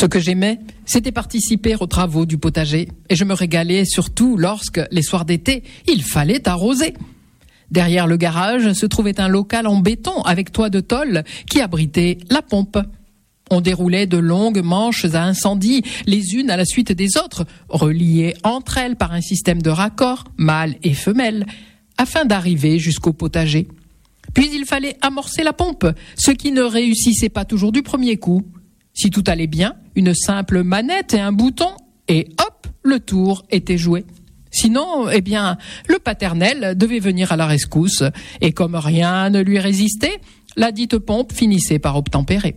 Ce que j'aimais, c'était participer aux travaux du potager. Et je me régalais surtout lorsque, les soirs d'été, il fallait arroser. Derrière le garage se trouvait un local en béton avec toit de tôle qui abritait la pompe. On déroulait de longues manches à incendie, les unes à la suite des autres, reliées entre elles par un système de raccords, mâles et femelles, afin d'arriver jusqu'au potager. Puis il fallait amorcer la pompe, ce qui ne réussissait pas toujours du premier coup. Si tout allait bien, une simple manette et un bouton, et hop, le tour était joué. Sinon, le paternel devait venir à la rescousse, et comme rien ne lui résistait, la dite pompe finissait par obtempérer.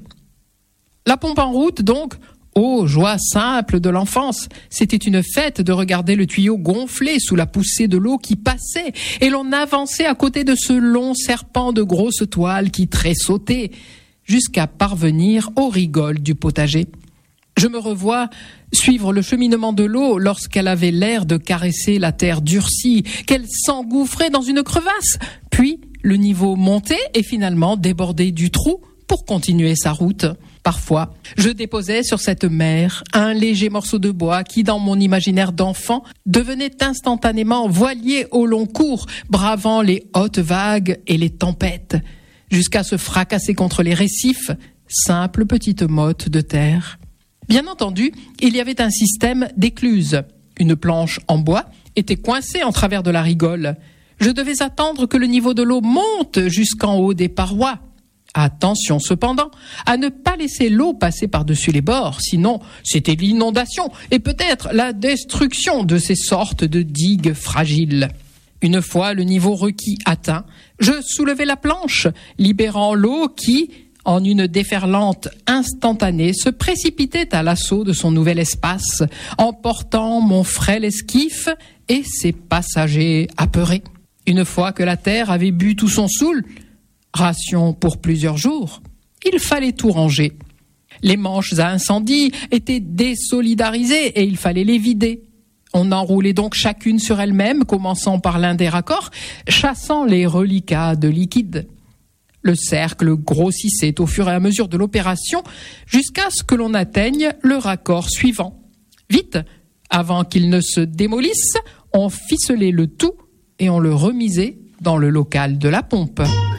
La pompe en route, donc, oh, joie simple de l'enfance, c'était une fête de regarder le tuyau gonfler sous la poussée de l'eau qui passait, et l'on avançait à côté de ce long serpent de grosse toile qui tressautait, jusqu'à parvenir aux rigoles du potager. Je me revois suivre le cheminement de l'eau lorsqu'elle avait l'air de caresser la terre durcie, qu'elle s'engouffrait dans une crevasse, puis le niveau montait et finalement débordait du trou pour continuer sa route. Parfois, je déposais sur cette mer un léger morceau de bois qui, dans mon imaginaire d'enfant, devenait instantanément voilier au long cours, bravant les hautes vagues et les tempêtes, jusqu'à se fracasser contre les récifs, simple petite motte de terre. Bien entendu, il y avait un système d'écluse. Une planche en bois était coincée en travers de la rigole. Je devais attendre que le niveau de l'eau monte jusqu'en haut des parois. Attention cependant à ne pas laisser l'eau passer par-dessus les bords, sinon c'était l'inondation et peut-être la destruction de ces sortes de digues fragiles. Une fois le niveau requis atteint, je soulevais la planche, libérant l'eau qui, en une déferlante instantanée, se précipitait à l'assaut de son nouvel espace, emportant mon frêle esquif et ses passagers apeurés. Une fois que la terre avait bu tout son soul, ration pour plusieurs jours, il fallait tout ranger. Les manches à incendie étaient désolidarisées et il fallait les vider. On enroulait donc chacune sur elle-même, commençant par l'un des raccords, chassant les reliquats de liquide. Le cercle grossissait au fur et à mesure de l'opération jusqu'à ce que l'on atteigne le raccord suivant. Vite, avant qu'il ne se démolisse, on ficelait le tout et on le remisait dans le local de la pompe.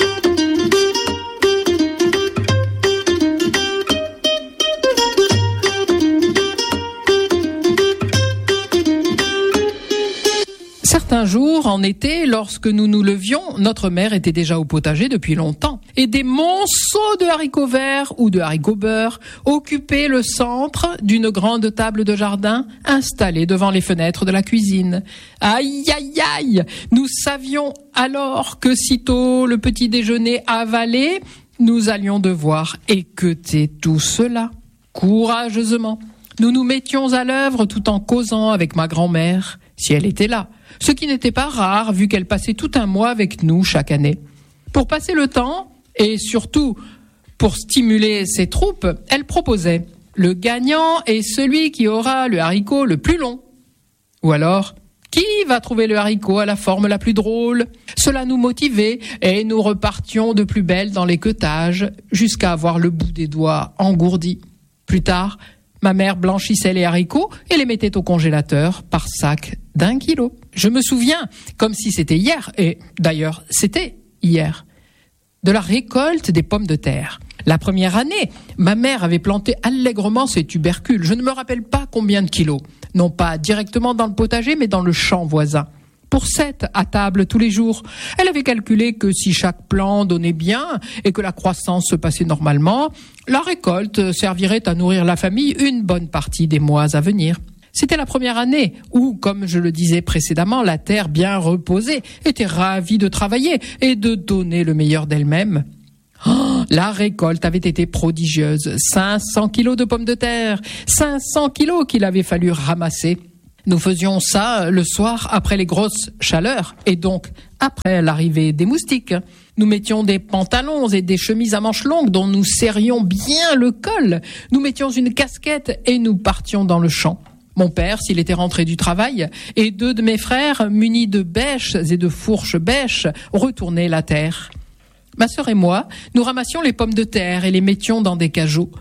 Certains jours, en été, lorsque nous nous levions, notre mère était déjà au potager depuis longtemps. Et des monceaux de haricots verts ou de haricots beurre occupaient le centre d'une grande table de jardin installée devant les fenêtres de la cuisine. Aïe, aïe, aïe! Nous savions alors que sitôt le petit déjeuner avalé, nous allions devoir équeuter tout cela. Courageusement, nous nous mettions à l'œuvre tout en causant avec ma grand-mère, si elle était là. Ce qui n'était pas rare vu qu'elle passait tout un mois avec nous chaque année. Pour passer le temps, et surtout pour stimuler ses troupes, elle proposait « Le gagnant est celui qui aura le haricot le plus long ». Ou alors « Qui va trouver le haricot à la forme la plus drôle ?» Cela nous motivait et nous repartions de plus belle dans l'équeutage jusqu'à avoir le bout des doigts engourdi. Plus tard, ma mère blanchissait les haricots et les mettait au congélateur par sac d'1 kilo. Je me souviens, comme si c'était hier, et d'ailleurs c'était hier, de la récolte des pommes de terre. La première année, ma mère avait planté allègrement ses tubercules. Je ne me rappelle pas combien de kilos. Non pas directement dans le potager, mais dans le champ voisin. Pour 7 à table tous les jours. Elle avait calculé que si chaque plant donnait bien et que la croissance se passait normalement, la récolte servirait à nourrir la famille une bonne partie des mois à venir. C'était la première année où, comme je le disais précédemment, la terre bien reposée était ravie de travailler et de donner le meilleur d'elle-même. Oh, la récolte avait été prodigieuse. 500 kilos de pommes de terre, 500 kilos qu'il avait fallu ramasser. Nous faisions ça le soir après les grosses chaleurs et donc après l'arrivée des moustiques. Nous mettions des pantalons et des chemises à manches longues dont nous serrions bien le col. Nous mettions une casquette et nous partions dans le champ. Mon père, s'il était rentré du travail, et 2 de mes frères, munis de bêches et de fourches bêches, retournaient la terre. Ma sœur et moi, nous ramassions les pommes de terre et les mettions dans des cajots.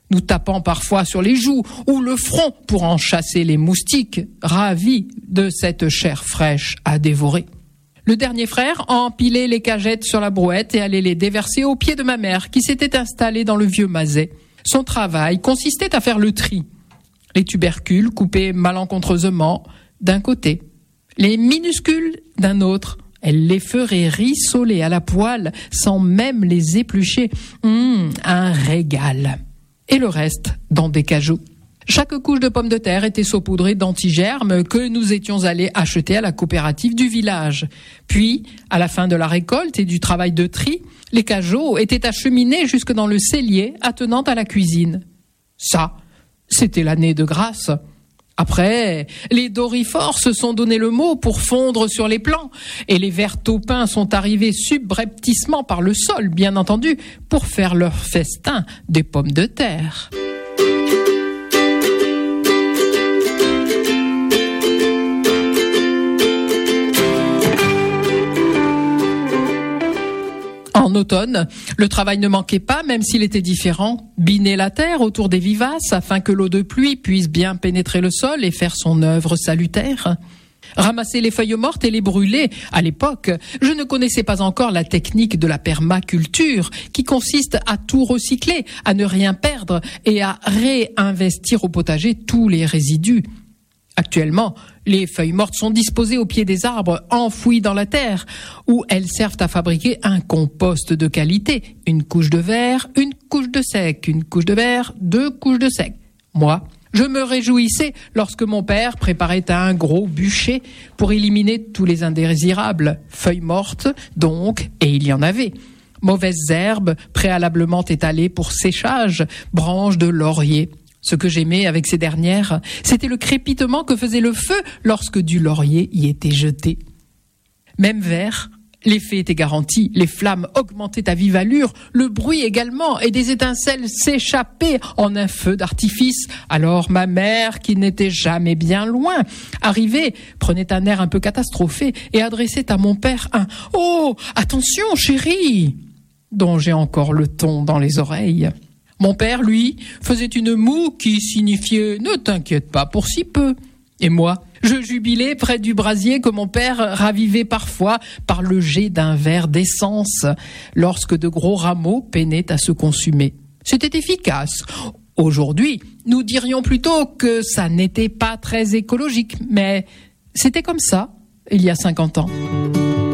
nous tapant parfois sur les joues ou le front pour en chasser les moustiques, ravis de cette chair fraîche à dévorer. Le dernier frère empilait les cagettes sur la brouette et allait les déverser aux pieds de ma mère qui s'était installée dans le vieux maset. Son travail consistait à faire le tri. Les tubercules coupés malencontreusement d'un côté, les minuscules d'un autre. Elle les ferait rissoler à la poêle sans même les éplucher. Un régal. Et le reste dans des cajots. Chaque couche de pommes de terre était saupoudrée d'antigermes que nous étions allés acheter à la coopérative du village. Puis, à la fin de la récolte et du travail de tri, les cajots étaient acheminés jusque dans le cellier attenant à la cuisine. Ça, c'était l'année de grâce. Après, les dorifores se sont donné le mot pour fondre sur les plants et les vers taupins sont arrivés subrepticement par le sol, bien entendu, pour faire leur festin des pommes de terre. En automne, le travail ne manquait pas, même s'il était différent. Biner la terre autour des vivaces afin que l'eau de pluie puisse bien pénétrer le sol et faire son œuvre salutaire. Ramasser les feuilles mortes et les brûler. À l'époque, je ne connaissais pas encore la technique de la permaculture, qui consiste à tout recycler, à ne rien perdre et à réinvestir au potager tous les résidus. Actuellement, les feuilles mortes sont disposées au pied des arbres, enfouies dans la terre, où elles servent à fabriquer un compost de qualité. Une couche de verre, une couche de sec, une couche de verre, 2 couches de sec. Moi, je me réjouissais lorsque mon père préparait un gros bûcher pour éliminer tous les indésirables. Feuilles mortes, donc, et il y en avait. Mauvaises herbes préalablement étalées pour séchage, branches de laurier. Ce que j'aimais avec ces dernières, c'était le crépitement que faisait le feu lorsque du laurier y était jeté. Même vert, l'effet était garanti, les flammes augmentaient à vive allure, le bruit également, et des étincelles s'échappaient en un feu d'artifice. Alors ma mère, qui n'était jamais bien loin, arrivait, prenait un air un peu catastrophé et adressait à mon père un « Oh, attention chérie !» dont j'ai encore le ton dans les oreilles. Mon père, lui, faisait une moue qui signifiait « Ne t'inquiète pas pour si peu ». Et moi, je jubilais près du brasier que mon père ravivait parfois par le jet d'un verre d'essence lorsque de gros rameaux peinaient à se consumer. C'était efficace. Aujourd'hui, nous dirions plutôt que ça n'était pas très écologique, mais c'était comme ça il y a 50 ans.